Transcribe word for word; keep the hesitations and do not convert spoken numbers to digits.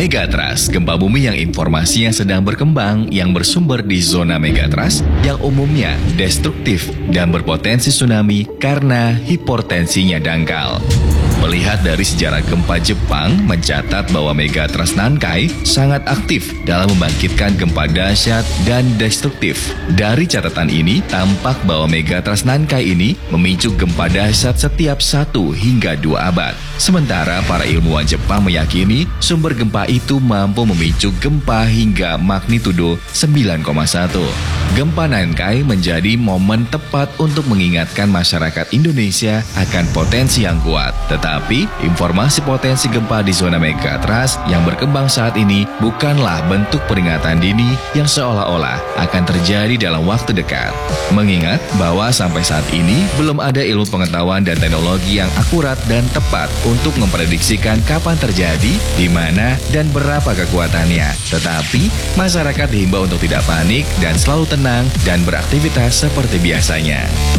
Megatrust, gempa bumi yang informasinya sedang berkembang yang bersumber di zona megatrust yang umumnya destruktif dan berpotensi tsunami karena hipertensinya dangkal. Melihat dari sejarah gempa Jepang mencatat bahwa megatrust Nankai sangat aktif dalam membangkitkan gempa dahsyat dan destruktif. Dari catatan ini, tampak bahwa megatrust Nankai ini memicu gempa dahsyat setiap satu hingga dua abad. Sementara para ilmuwan Jepang meyakini sumber gempa itu mampu memicu gempa hingga magnitudo sembilan koma satu. Gempa Nankai menjadi momen tepat untuk mengingatkan masyarakat Indonesia akan potensi yang kuat. Tetapi, informasi potensi gempa di zona megatrust yang berkembang saat ini bukanlah bentuk peringatan dini yang seolah-olah akan terjadi dalam waktu dekat. Mengingat bahwa sampai saat ini belum ada ilmu pengetahuan dan teknologi yang akurat dan tepat untuk memprediksikan kapan terjadi, di mana, dan berapa kekuatannya. Tetapi, masyarakat dihimbau untuk tidak panik dan selalu tenang dan beraktivitas seperti biasanya.